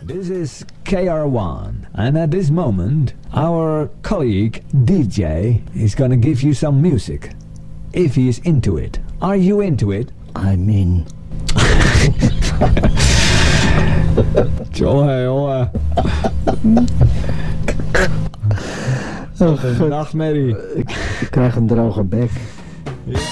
This is KR1, and at this moment, our colleague DJ is gonna give you some music. If he is into it. Are you into it? I'm in. Jongen. Oh, Nachtmerrie. ik krijg een droge bek. Ja.